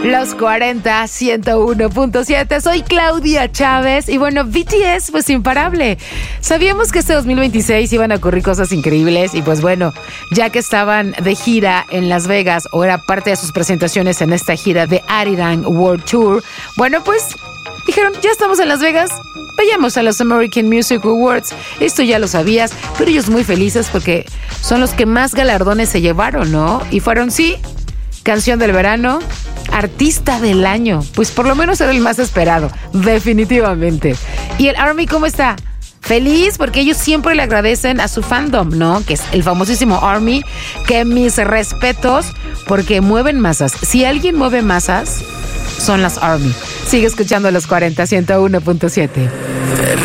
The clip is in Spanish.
Los 40, 101.7. Soy Claudia Chávez y bueno, BTS pues imparable. Sabíamos que este 2026 iban a ocurrir cosas increíbles y pues bueno, ya que estaban de gira en Las Vegas o era parte de sus presentaciones en esta gira de Arirang World Tour, bueno pues dijeron, ya estamos en Las Vegas, vayamos a los American Music Awards. Esto ya lo sabías, pero ellos muy felices porque son los que más galardones se llevaron, ¿no? Y fueron, sí, canción del verano, artista del año, pues por lo menos era el más esperado, definitivamente. ¿Y el ARMY cómo está? Feliz porque ellos siempre le agradecen a su fandom, ¿no? Que es el famosísimo ARMY, que mis respetos porque mueven masas. Si alguien mueve masas, son las ARMY. Sigue escuchando los 40, 101.7.